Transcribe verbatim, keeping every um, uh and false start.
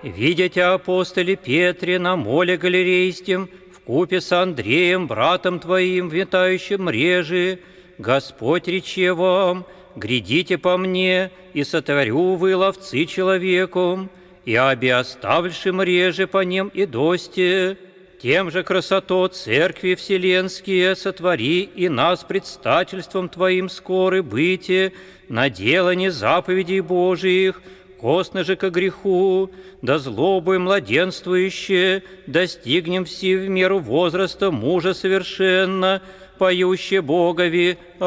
видите апостоле Петре на моле галерейстем, вкупе с Андреем, братом твоим, витающим мрежи, Господь рече вам, грядите по мне, и сотворю вы ловцы человеком, и оби оставльши мреже по ним и досте, тем же красото церкви вселенские сотвори и нас предстательством Твоим скоры быте на делание заповедей Божиих, косно же ко греху, да злобой младенствующе, достигнем все в меру возраста мужа совершенно, поюще Богови.